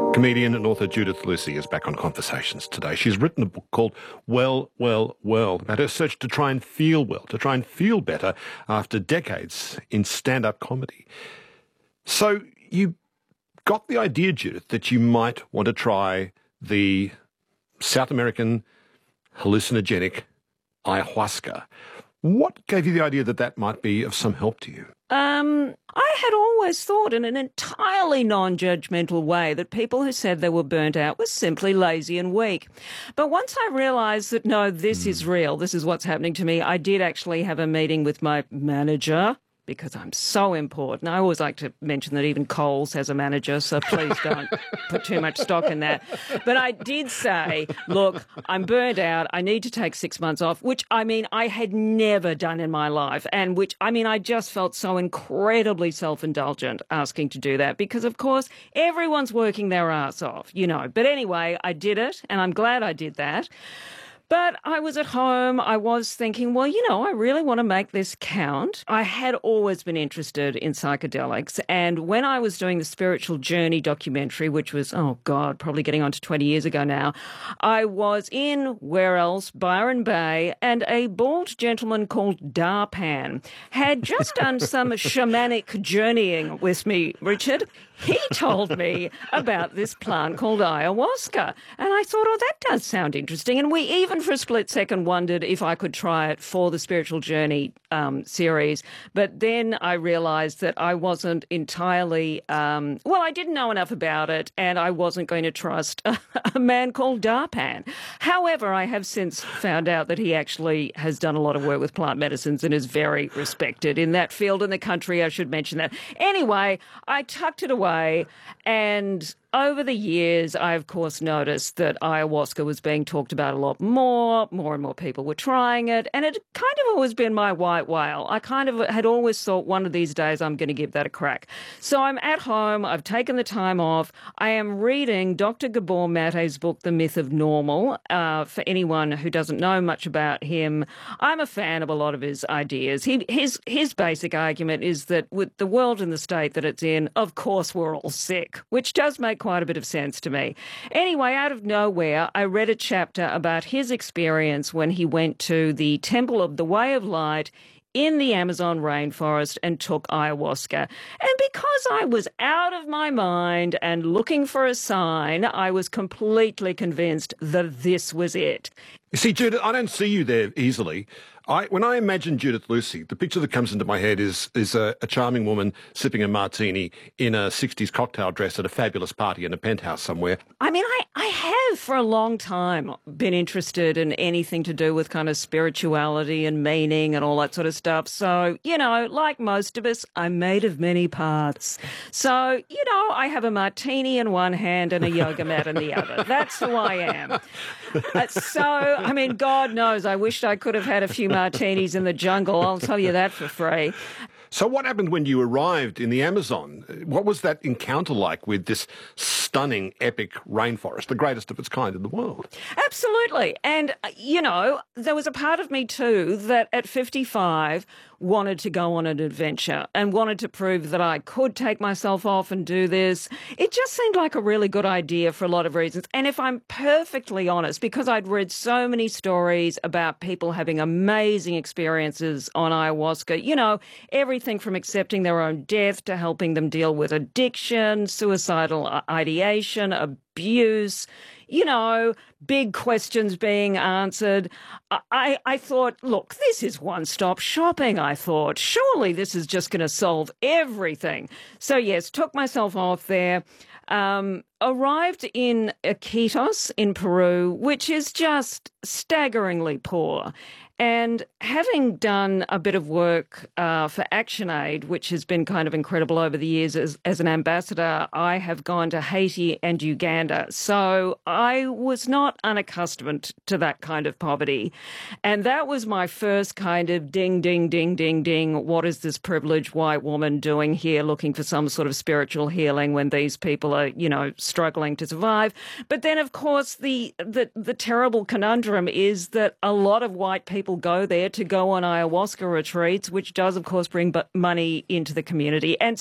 Comedian and author Judith Lucy is back on Conversations today. She's written a book called Well, Well, Well, about her search to try and feel well, to try and feel better after decades in stand-up comedy. So you got the idea, Judith, that you might want to try the South American hallucinogenic ayahuasca. What gave you the idea that that might be of some help to you? I had always thought in an entirely non-judgmental way that people who said they were burnt out were simply lazy and weak. But once I realised that, no, this is real, this is what's happening to me, I did actually have a meeting with my manager, because I'm so important. I always like to mention that even Coles has a manager, so please don't put too much stock in that. But I did say, look, I'm burned out. I need to take 6 months off, which, I had never done in my life. And I just felt so incredibly self-indulgent asking to do that because, of course, everyone's working their ass off, But anyway, I did it, and I'm glad I did that. But I was at home, I was thinking, well, I really want to make this count. I had always been interested in psychedelics. And when I was doing the Spiritual Journey documentary, which was, probably getting on to 20 years ago now, I was in, where else, Byron Bay, and a bald gentleman called Darpan had just done some shamanic journeying with me, Richard. He told me about this plant called ayahuasca. And I thought, that does sound interesting. And we even for a split second wondered if I could try it for the Spiritual Journey series. But then I realised that I wasn't entirely, I didn't know enough about it, and I wasn't going to trust a man called Darpan. However, I have since found out that he actually has done a lot of work with plant medicines and is very respected in that field in the country. I should mention that. Anyway, I tucked it away, and over the years, I, of course, noticed that ayahuasca was being talked about a lot more and more people were trying it, and it kind of always been my white whale. I kind of had always thought one of these days I'm going to give that a crack. So I'm at home, I've taken the time off, I am reading Dr. Gabor Mate's book, The Myth of Normal. For anyone who doesn't know much about him, I'm a fan of a lot of his ideas. His basic argument is that with the world and the state that it's in, of course we're all sick, which does make quite a bit of sense to me. Anyway, out of nowhere, I read a chapter about his experience when he went to the Temple of the Way of Light in the Amazon rainforest and took ayahuasca. And because I was out of my mind and looking for a sign, I was completely convinced that this was it. You see, Judith, I don't see you there easily. When I imagine Judith Lucy, the picture that comes into my head is a charming woman sipping a martini in a 60s cocktail dress at a fabulous party in a penthouse somewhere. I have for a long time been interested in anything to do with kind of spirituality and meaning and all that sort of stuff. So, like most of us, I'm made of many parts. So, I have a martini in one hand and a yoga mat in the other. That's who I am. God knows, I wished I could have had a few martinis in the jungle. I'll tell you that for free. So what happened when you arrived in the Amazon? What was that encounter like with this stunning, epic rainforest, the greatest of its kind in the world? Absolutely. And, there was a part of me too that at 55 wanted to go on an adventure and wanted to prove that I could take myself off and do this. It just seemed like a really good idea for a lot of reasons. And if I'm perfectly honest, because I'd read so many stories about people having amazing experiences on ayahuasca, everything from accepting their own death to helping them deal with addiction, suicidal ideation, abuse, big questions being answered. I thought, look, this is one-stop shopping, I thought. Surely this is just going to solve everything. So, yes, took myself off there, arrived in Iquitos in Peru, which is just staggeringly poor. And having done a bit of work for ActionAid, which has been kind of incredible over the years as an ambassador, I have gone to Haiti and Uganda. So I was not unaccustomed to that kind of poverty. And that was my first kind of ding, ding, ding, ding, ding. What is this privileged white woman doing here looking for some sort of spiritual healing when these people are, struggling to survive? But then, of course, the terrible conundrum is that a lot of white people go there to go on ayahuasca retreats, which does, of course, bring money into the community. And